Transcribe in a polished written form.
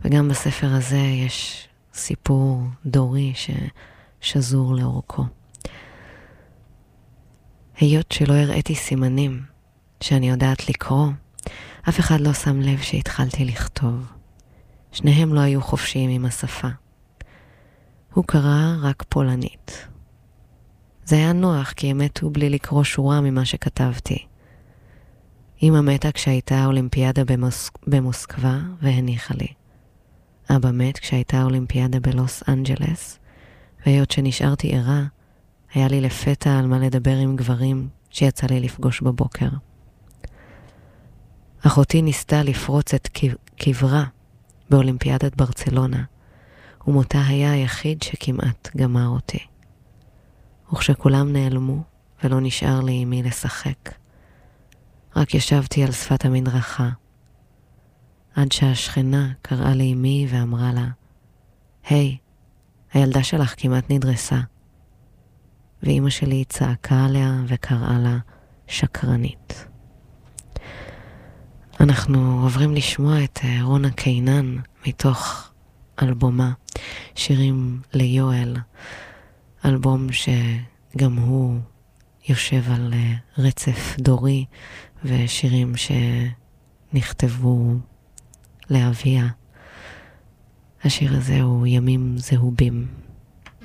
וגם בספר הזה יש סיפור דורי ששזור לאורכו. היות שלא הראיתי סימנים שאני יודעת לקרוא, אף אחד לא שם לב שהתחלתי לכתוב. שניהם לא היו חופשיים עם השפה. הוא קרא רק פולנית. זה היה נוח כי הם מתו בלי לקרוא שורה ממה שכתבתי. אמא מתה כשהייתה אולימפיאדה במוסקבה והניחה לי. אבא מת כשהייתה אולימפיאדה בלוס אנג'לס, והיות שנשארתי ערה, היה לי לפתע על מה לדבר עם גברים שיצא לי לפגוש בבוקר. אחותי ניסתה לפרוץ את קברה באולימפיאדת ברצלונה, ומותה היה היחיד שכמעט גמר אותי. וכשכולם נעלמו ולא נשאר לי עם מי לשחק, רק ישבתי על שפת המדרכה, עד שהשכנה קראה לי אמי ואמרה לה, היי, הילדה שלך כמעט נדרסה. ואמא שלי צעקה עליה וקראה לה שקרנית. אנחנו עוברים לשמוע את רונה קיינן מתוך אלבומה, שירים ליואל, אלבום שגם הוא יושב על רצף דורי ושירים שנכתבו לאביה. השיר הזה הוא ימים זהובים.